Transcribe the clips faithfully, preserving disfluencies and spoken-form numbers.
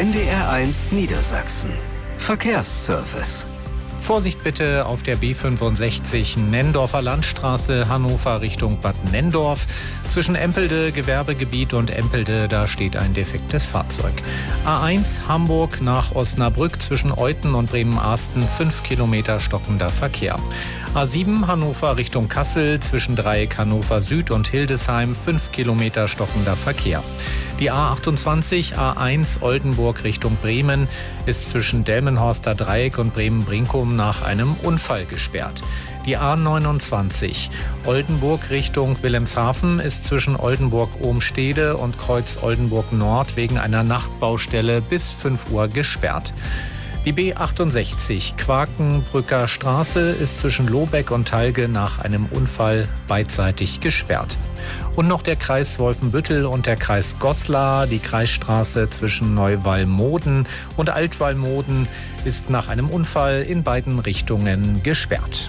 N D R eins Niedersachsen. Verkehrsservice. Vorsicht bitte auf der B fünfundsechzig Nenndorfer Landstraße, Hannover Richtung Bad Nenndorf. Zwischen Empelde, Gewerbegebiet und Empelde, da steht ein defektes Fahrzeug. A eins Hamburg nach Osnabrück zwischen Euthen und Bremen-Arsten, fünf Kilometer stockender Verkehr. A sieben Hannover Richtung Kassel zwischen Dreieck Hannover Süd und Hildesheim, fünf Kilometer stockender Verkehr. Die A achtundzwanzig A eins Oldenburg Richtung Bremen ist zwischen Delmenhorster Dreieck und Bremen-Brinkum nach einem Unfall gesperrt. Die A neunundzwanzig Oldenburg Richtung Wilhelmshaven ist zwischen Oldenburg-Ohmstede und Kreuz Oldenburg Nord wegen einer Nachtbaustelle bis fünf Uhr gesperrt. Die B achtundsechzig Quakenbrücker Straße ist zwischen Lobeck und Talge nach einem Unfall beidseitig gesperrt. Und noch der Kreis Wolfenbüttel und der Kreis Goslar. Die Kreisstraße zwischen Neuwallmoden und Altwallmoden ist nach einem Unfall in beiden Richtungen gesperrt.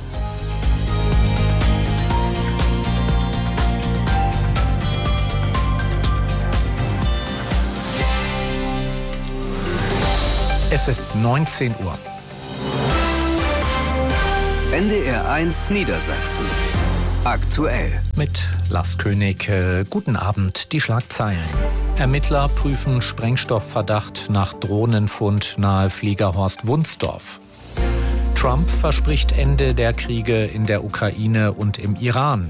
Es ist neunzehn Uhr. N D R eins Niedersachsen. Aktuell. Mit Lars König. Äh, guten Abend, die Schlagzeilen. Ermittler prüfen Sprengstoffverdacht nach Drohnenfund nahe Fliegerhorst Wunsdorf. Trump verspricht Ende der Kriege in der Ukraine und im Iran.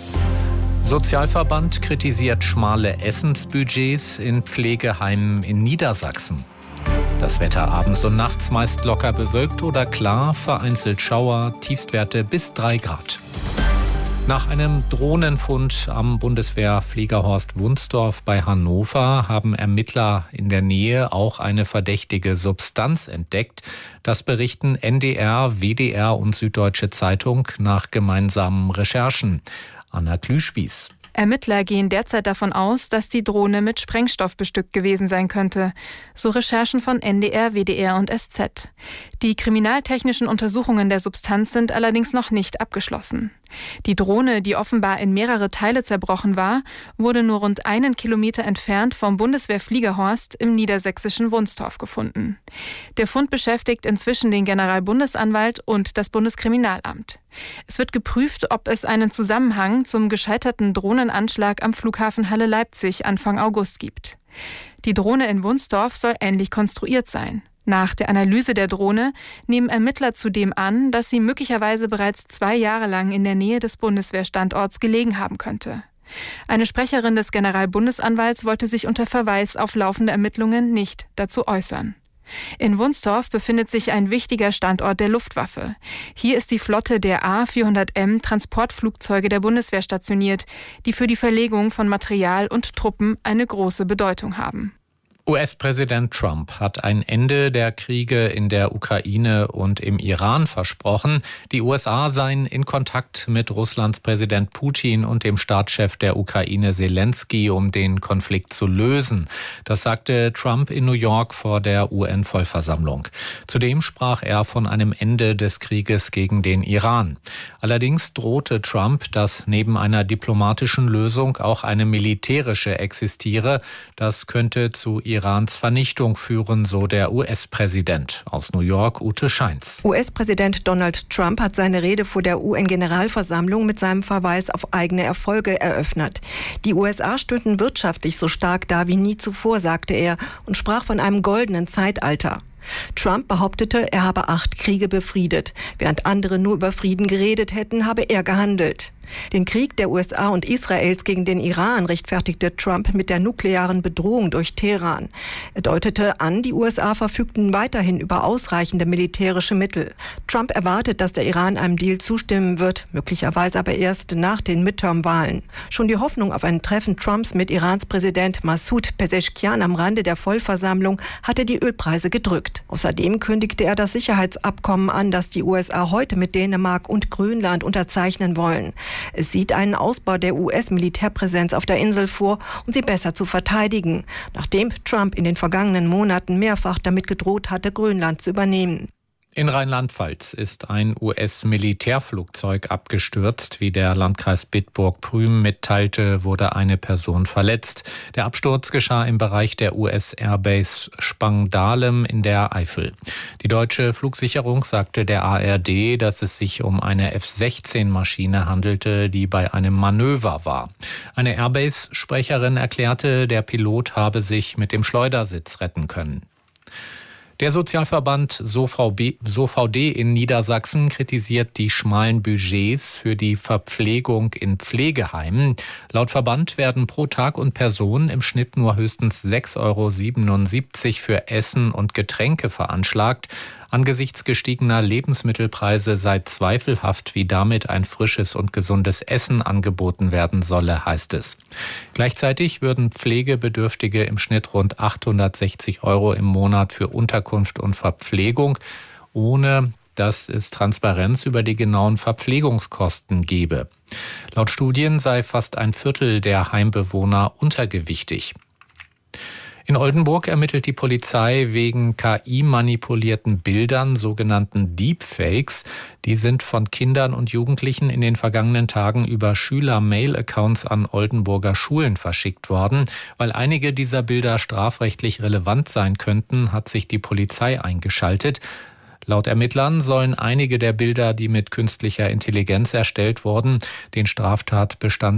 Sozialverband kritisiert schmale Essensbudgets in Pflegeheimen in Niedersachsen. Das Wetter abends und nachts meist locker bewölkt oder klar, vereinzelt Schauer, Tiefstwerte bis drei Grad. Nach einem Drohnenfund am Bundeswehrfliegerhorst Wunsdorf bei Hannover haben Ermittler in der Nähe auch eine verdächtige Substanz entdeckt. Das berichten N D R, W D R und Süddeutsche Zeitung nach gemeinsamen Recherchen. Anna Klüspieß. Ermittler gehen derzeit davon aus, dass die Drohne mit Sprengstoff bestückt gewesen sein könnte. So Recherchen von N D R, W D R und S Z. Die kriminaltechnischen Untersuchungen der Substanz sind allerdings noch nicht abgeschlossen. Die Drohne, die offenbar in mehrere Teile zerbrochen war, wurde nur rund einen Kilometer entfernt vom Bundeswehrfliegerhorst im niedersächsischen Wunsdorf gefunden. Der Fund beschäftigt inzwischen den Generalbundesanwalt und das Bundeskriminalamt. Es wird geprüft, ob es einen Zusammenhang zum gescheiterten Drohnenanschlag am Flughafen Halle-Leipzig Anfang August gibt. Die Drohne in Wunsdorf soll ähnlich konstruiert sein. Nach der Analyse der Drohne nehmen Ermittler zudem an, dass sie möglicherweise bereits zwei Jahre lang in der Nähe des Bundeswehrstandorts gelegen haben könnte. Eine Sprecherin des Generalbundesanwalts wollte sich unter Verweis auf laufende Ermittlungen nicht dazu äußern. In Wunsdorf befindet sich ein wichtiger Standort der Luftwaffe. Hier ist die Flotte der A vierhundert M Transportflugzeuge der Bundeswehr stationiert, die für die Verlegung von Material und Truppen eine große Bedeutung haben. U S-Präsident Trump hat ein Ende der Kriege in der Ukraine und im Iran versprochen. Die U S A seien in Kontakt mit Russlands Präsident Putin und dem Staatschef der Ukraine Selenskyj, um den Konflikt zu lösen. Das sagte Trump in New York vor der U N-Vollversammlung. Zudem sprach er von einem Ende des Krieges gegen den Iran. Allerdings drohte Trump, dass neben einer diplomatischen Lösung auch eine militärische existiere. Das könnte zu Irans Vernichtung führen, so der U S-Präsident. Aus New York, Ute Scheins. U S-Präsident Donald Trump hat seine Rede vor der U N-Generalversammlung mit seinem Verweis auf eigene Erfolge eröffnet. Die U S A stünden wirtschaftlich so stark da wie nie zuvor, sagte er, und sprach von einem goldenen Zeitalter. Trump behauptete, er habe acht Kriege befriedet. Während andere nur über Frieden geredet hätten, habe er gehandelt. Den Krieg der U S A und Israels gegen den Iran rechtfertigte Trump mit der nuklearen Bedrohung durch Teheran. Er deutete an, die U S A verfügten weiterhin über ausreichende militärische Mittel. Trump erwartet, dass der Iran einem Deal zustimmen wird, möglicherweise aber erst nach den Midterm-Wahlen. Schon die Hoffnung auf ein Treffen Trumps mit Irans Präsident Massoud Pezeshkian am Rande der Vollversammlung hatte die Ölpreise gedrückt. Außerdem kündigte er das Sicherheitsabkommen an, das die U S A heute mit Dänemark und Grönland unterzeichnen wollen. Es sieht einen Ausbau der U S-Militärpräsenz auf der Insel vor, um sie besser zu verteidigen, nachdem Trump in den vergangenen Monaten mehrfach damit gedroht hatte, Grönland zu übernehmen. In Rheinland-Pfalz ist ein U S-Militärflugzeug abgestürzt. Wie der Landkreis Bitburg-Prüm mitteilte, wurde eine Person verletzt. Der Absturz geschah im Bereich der U S-Airbase Spangdahlem in der Eifel. Die deutsche Flugsicherung sagte der A R D, dass es sich um eine F sechzehn Maschine handelte, die bei einem Manöver war. Eine Airbase-Sprecherin erklärte, der Pilot habe sich mit dem Schleudersitz retten können. Der Sozialverband S O V D in Niedersachsen kritisiert die schmalen Budgets für die Verpflegung in Pflegeheimen. Laut Verband werden pro Tag und Person im Schnitt nur höchstens sechs Euro siebenundsiebzig für Essen und Getränke veranschlagt. Angesichts gestiegener Lebensmittelpreise sei zweifelhaft, wie damit ein frisches und gesundes Essen angeboten werden solle, heißt es. Gleichzeitig würden Pflegebedürftige im Schnitt rund achthundertsechzig Euro im Monat für Unterkunft und Verpflegung, ohne dass es Transparenz über die genauen Verpflegungskosten gebe. Laut Studien sei fast ein Viertel der Heimbewohner untergewichtig. In Oldenburg ermittelt die Polizei wegen K I-manipulierten Bildern, sogenannten Deepfakes. Die sind von Kindern und Jugendlichen in den vergangenen Tagen über Schüler-Mail-Accounts an Oldenburger Schulen verschickt worden. Weil einige dieser Bilder strafrechtlich relevant sein könnten, hat sich die Polizei eingeschaltet. Laut Ermittlern sollen einige der Bilder, die mit künstlicher Intelligenz erstellt wurden, den Straftatbestand